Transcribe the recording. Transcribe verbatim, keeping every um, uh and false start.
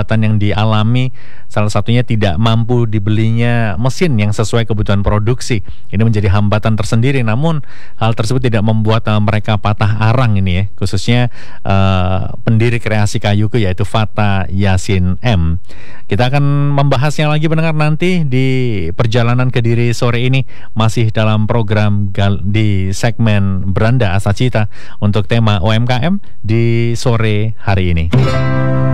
hambatan yang dialami, salah satunya tidak mampu dibelinya mesin yang sesuai kebutuhan produksi. Ini menjadi hambatan tersendiri, namun hal tersebut tidak membuat uh, mereka patah arang ini ya, khususnya uh, pendiri Kreasi Kayuku yaitu Fata Yasin M. Kita akan membahasnya lagi pendengar nanti di perjalanan Kediri sore ini, masih dalam program gal- di segmen Beranda Asa Cita untuk tema U M K M di sore hari ini.